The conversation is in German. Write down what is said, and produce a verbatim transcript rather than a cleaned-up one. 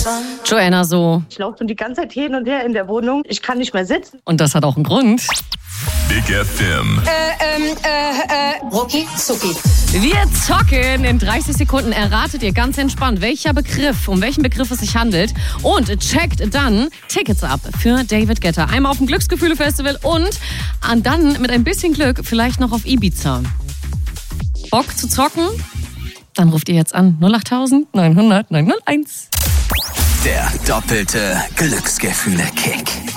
Joanna so. Ich laufe die ganze Zeit hin und her in der Wohnung. Ich kann nicht mehr sitzen. Und das hat auch einen Grund. Big F M. Äh, ähm, äh, äh, Rucki Zucki. Wir zocken. In dreißig Sekunden erratet ihr ganz entspannt, welcher Begriff, um welchen Begriff es sich handelt. Und checkt dann Tickets ab für David Guetta. Einmal auf dem Glücksgefühle-Festival und dann mit ein bisschen Glück vielleicht noch auf Ibiza. Bock zu zocken? Dann ruft ihr jetzt an null acht neunhundert neunhunderteins. Der doppelte Glücksgefühle-Kick.